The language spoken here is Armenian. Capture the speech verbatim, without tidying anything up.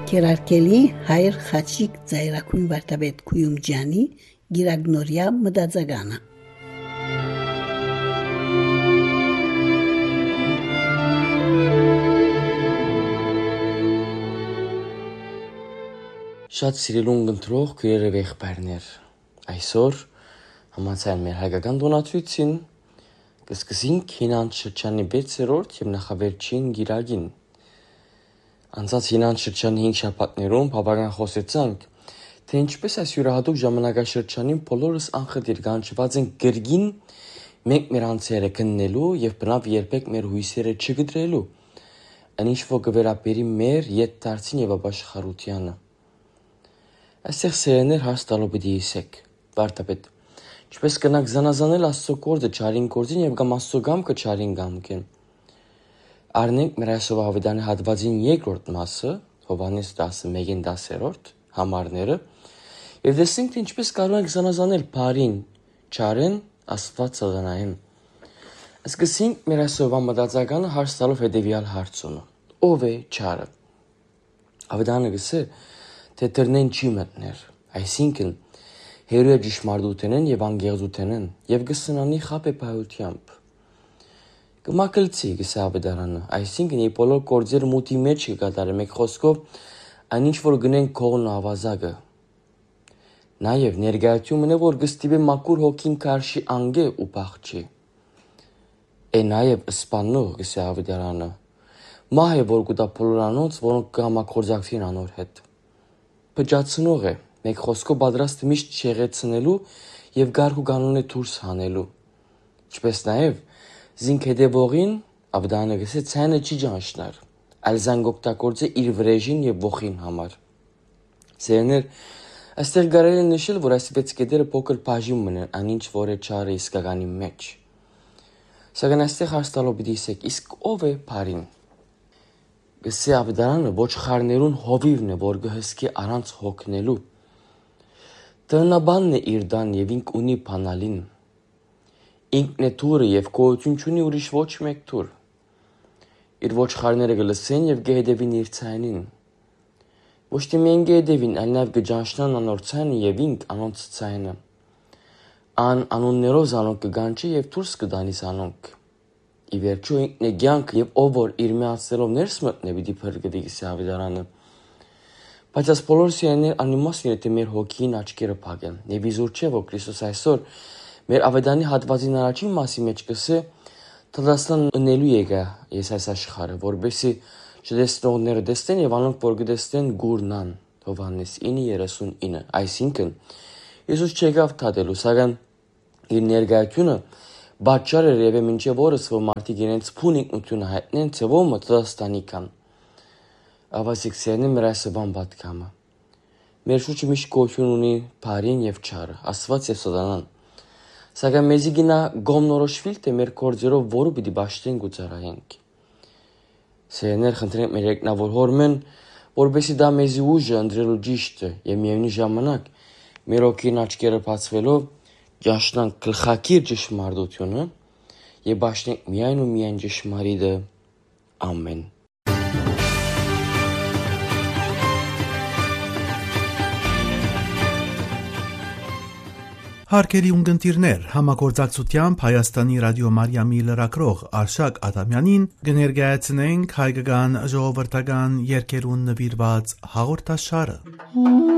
Ընկերարկելի հայր խաչիկ ծայրակույն վարտաբեդ Քույումջյանի գիրագնորյա մտածագանը։ Շատ սիրելուն գնտրող քույրերը եղբայրներ, այսօր համացան մեր հայկական տոնացույցին կսկսենք հինանց շրջանի վեցերորդ և նախավերջին գիրագին։ Անցած հինանց շրջանի հինգ շաբաթներում բավական խոսեցանք, թե ինչպես այս յուրահատուկ ժամանակաշրջանին բոլորս անխտիր կանչված ենք գրգին մենք մեր անձերը քննելու և բնավ երբեք մեր հույսերը չգտրելու, այնինչ որ կվերապերի մեր ետդարձին և ապաշխարությանը։ Այստեղ սերեներ հարց տալու պիտի իսեք, վարդապետ, ինչպես կնանք զանազանել Աստծո գործը չարին գործին և կամ Աստծո գամքը չարին գամքին։ Առնենք մեր այսօր ավետարանի հատվածին երկրորդ մասը, Հովհաննես տասնմեկին դասերորդ համարները, և տեսնենք, թե ինչպես կարող ենք զանազանել բարին, չարին, Աստված սատանային։ Սկսենք մեր այսօրվա մտածականը հարց տալով հետևյալ հարցումը. ո՞վ է չարը։ Ավետարանը գսե, թե դռնեն չի մտներ, այսինքն հերույա ճշմարտութենեն և անգեղծութենեն և կսնանի խաբեբայությամբ։ Կմակլցի գսե ավետարանը, այսինքն երբ բոլոր գործերը մութի մեջ կկատարի, մեկ խոսքով այն ինչ որ գնենք քողն ու ավազակը։ Նաև ներկայացումն է, որ կստիպե մաքուր հոգին քարշի անգե ու բախչի։ Է նաև սպանող գսե ավետարանը, մահ է որ կուտա բոլոր անոնց, որոնք կհամագործակցին անոր հետ։ Փճացնող է, մեկ խոսքով պատրաստ միշտ շեղեցնելու և գարկ ու կանոնը դուրս հանելու։ Ինչպես նաև զինք հետևողին ավետարանը գսե ցայնը չի ճանչնար, այլ զանգ օգտագործե իր վրեժին և ոխին համար։ Սերներ, այստեղ կարելի է նշել, որ այս վեց կետերը փոքր բաժին մնեն այն ինչ որ է չարը իսկականի մեջ։ Սակայն այստեղ հարց տալով պիտի իսեք, իսկ ով է բարին։ Գսե ավետարանը ոչխարներուն հովիվն է, որ կհսկի առանց հոգնելու։ Տնաբանն է իր տան և ինք ունի բանալին։ Ինքն է թուրը և գոյություն չունի ուրիշ ոչ մեկ թուր։ Իր ոչխարները կլսեն և կհետևին իր ցայնին։ Ոչ թե միայն կհետևին, այլ նաև կճանչնան անոր ցայնը և ինք անոնց ցայնը։ Ան անուններով զանոնք կգանչի և դուրս կտանի զանոնք։ Ի վերջո ինքն է կյանքը և ով որ իր միացնելով ներս մտնե պիտի փրկվի գսե ավետարանը։ Բայց այս բոլոր սերներ անիմաստ է, թե մեր հոգին աչքերը փակեն։ Եվ իզուր չէ, որ Քրիստոս այսօր մեր ավետարանի հատվածին առաջին մասի մեջ կսե դատաստան ընելու եկա ես այս աշխարհը, որպեսզի չտեսնողները տեսնեն և անոնք որ կտեսնեն գուրնան։ Հովհաննես ինը երեսունինը։ Այսինքն Հիսուս չեկավ դատելու, սակայն իր ներկայությունը պատճառ էր եւ մինչեւ օրս որ մարդիկ իրենց փուն ինքնությունը հայտնեն, թե ոմը դատաստանի կան։ Ավասիկ սերն մեր այսվան պատկամը։ Մեր շուրջը միշտ գոյություն ունի բարին եւ չարը, Աստված եւ սատանան։ Սակայն մեզի գինա գոմնորոշվիլ, թե մեր գործերով որը պիտի բաշտենք ու ծառայենք։ Սերներ խնդրենք մեր երկնավոր Հորմեն, որպեսզի դա մեզի ուժը ընտրելու ճիշտը եւ միևնույն ժամանակ մեր օքին աչքերը բացվելով ճաշնանք գլխակիր ճշմարտությունը եւ բաշտենք միայն ու միայն ճշմարիտը։ Ամեն։ Հարգելի ունկնդիրներ, համագործակցությամբ Հայաստանի ռադիո Մարիամի լրագրող Արշակ Ադամյանին կներկայացնենք հայկական ժողովրդական երգերուն նվիրված հաղորդաշարը։